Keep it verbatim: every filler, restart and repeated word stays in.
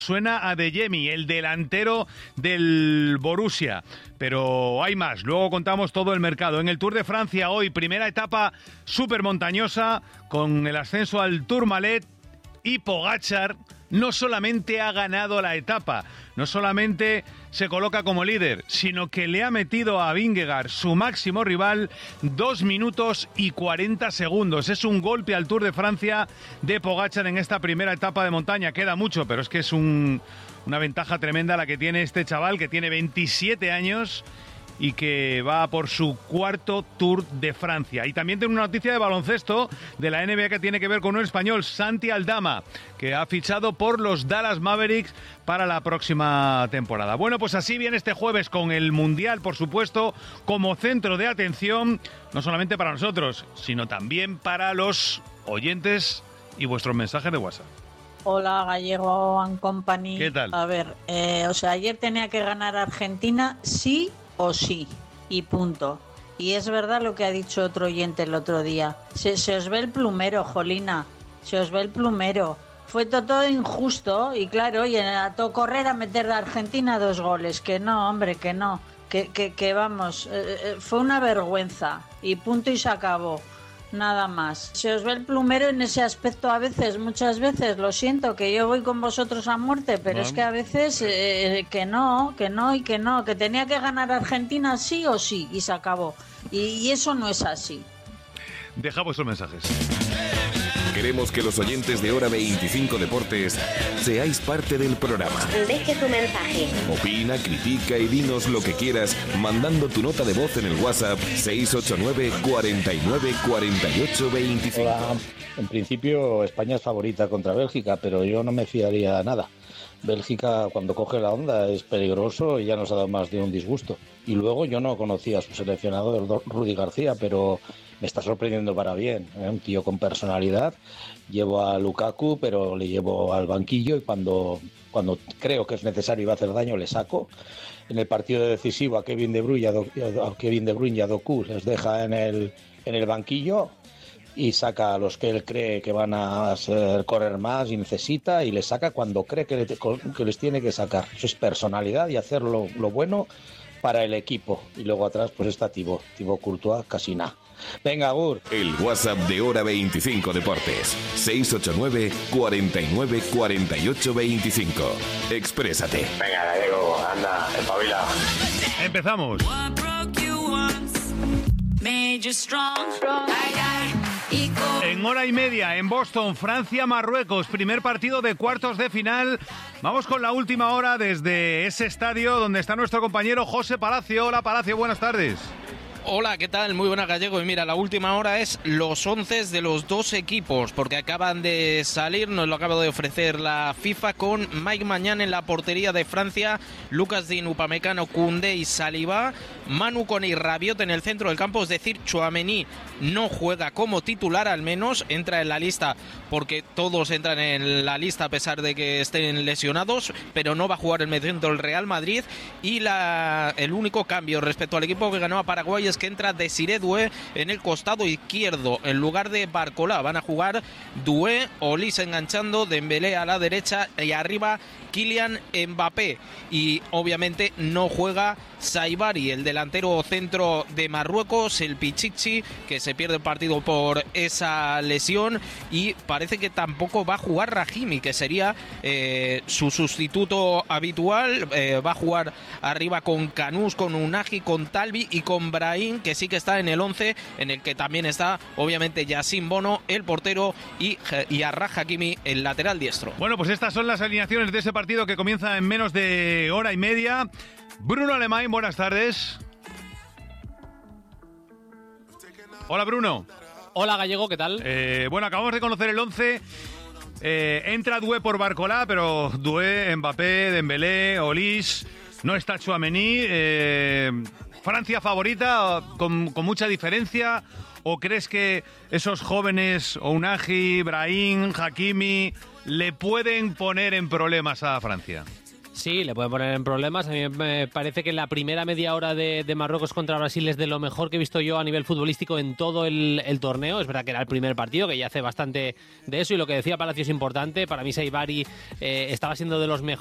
Suena a Adeyemi, el delantero del Borussia, pero hay más. Luego contamos todo el mercado. En el Tour de Francia hoy, primera etapa súper montañosa con el ascenso al Tourmalet, y Pogačar no solamente ha ganado la etapa, no solamente se coloca como líder, sino que le ha metido a Vingegaard, su máximo rival, dos minutos y cuarenta segundos. Es un golpe al Tour de Francia de Pogačar en esta primera etapa de montaña. Queda mucho, pero es que es un, una ventaja tremenda la que tiene este chaval, que tiene veintisiete años y que va por su cuarto Tour de Francia. Y también tengo una noticia de baloncesto de la N B A que tiene que ver con un español, Santi Aldama, que ha fichado por los Dallas Mavericks para la próxima temporada. Bueno, pues así viene este jueves con el Mundial, por supuesto, como centro de atención, no solamente para nosotros, sino también para los oyentes y vuestros mensajes de WhatsApp. Hola, Gallego and Company. ¿Qué tal? A ver, eh, o sea, ayer tenía que ganar Argentina, sí o sí, y punto. Y es verdad lo que ha dicho otro oyente el otro día. Se, se os ve el plumero, Jolina. Se os ve el plumero. Fue todo, todo injusto y claro, y a todo correr a meter a Argentina dos goles. Que no, hombre, que no. Que, que, que vamos, eh, eh, fue una vergüenza. Y punto y se acabó. Nada más. Se os ve el plumero en ese aspecto a veces, muchas veces. Lo siento, que yo voy con vosotros a muerte, pero bueno, es que a veces eh, que no, que no y que no. Que tenía que ganar Argentina sí o sí y se acabó. Y, y eso no es así. Deja vuestros mensajes. Queremos que los oyentes de Hora veinticinco Deportes seáis parte del programa. Deje tu mensaje. Opina, critica y dinos lo que quieras mandando tu nota de voz en el WhatsApp seis ocho nueve, cuarenta y nueve, cuarenta y ocho, veinticinco. Hola. En principio España es favorita contra Bélgica, pero yo no me fiaría nada. Bélgica, cuando coge la onda, es peligroso y ya nos ha dado más de un disgusto. Y luego yo no conocía a su seleccionador, Rudy García, pero me está sorprendiendo para bien. Es un tío con personalidad. Llevo a Lukaku, pero le llevo al banquillo y cuando, cuando creo que es necesario y va a hacer daño, le saco. En el partido decisivo a Kevin De Bruyne, a Kevin De Bruyne y a Doku les deja en el, en el banquillo y saca a los que él cree que van a hacer correr más y necesita, y les saca cuando cree que, le, que les tiene que sacar. Eso es personalidad y hacer lo, lo bueno para el equipo. Y luego atrás pues está Thibaut, Thibaut Courtois, casi nada. Venga, Gur. El WhatsApp de Hora veinticinco Deportes, seis ocho nueve, cuarenta y nueve, cuarenta y ocho, veinticinco. Exprésate. Venga, Gallego, anda, espabila. Empezamos. En hora y media, en Boston, Francia, Marruecos, primer partido de cuartos de final. Vamos con la última hora desde ese estadio donde está nuestro compañero José Palacio. Hola, Palacio, buenas tardes. Hola, ¿qué tal? Muy buena, Gallego. Y mira, la última hora es los once de los dos equipos, porque acaban de salir, nos lo acaba de ofrecer la FIFA, con Mike Maignan en la portería de Francia, Lucas Digne, Upamecano, Koundé y Saliba, Manu Koné y Rabiot en el centro del campo, es decir, Tchouaméni no juega como titular, al menos entra en la lista, porque todos entran en la lista a pesar de que estén lesionados, pero no va a jugar el mediocentro del Real Madrid. Y la, el único cambio respecto al equipo que ganó a Paraguay es que entra Desiré Doué en el costado izquierdo en lugar de Barcola. Van a jugar Doué, Olís enganchando, Dembélé a la derecha y arriba Kylian Mbappé. Y obviamente no juega Saibari, el delantero centro de Marruecos, el Pichichi, que se pierde el partido por esa lesión, y parece que tampoco va a jugar Rahimi, que sería eh, su sustituto habitual. Eh, va a jugar arriba con Canús, con Unagi, con Talbi y con Brahim, que sí que está en el once, en el que también está obviamente Yacine Bono, el portero, y, y Arraf Hakimi, el lateral diestro. Bueno, pues estas son las alineaciones de ese partido que comienza en menos de hora y media. Bruno Alemán, buenas tardes. Hola, Bruno. Hola, Gallego, ¿qué tal? Eh, bueno, acabamos de conocer el once. Eh, entra Doué por Barcola, pero Doué, Mbappé, Dembélé, Olís, no está Tchouaméni. Eh, ¿Francia favorita con, con mucha diferencia? ¿O crees que esos jóvenes, Unagi, Brahim, Hakimi, le pueden poner en problemas a Francia? Sí, le puede poner en problemas. A mí me parece que la primera media hora de, de Marruecos contra Brasil es de lo mejor que he visto yo a nivel futbolístico en todo el, el torneo. Es verdad que era el primer partido, que ya hace bastante de eso, y lo que decía Palacio es importante. Para mí Saibari eh, estaba siendo de los mejores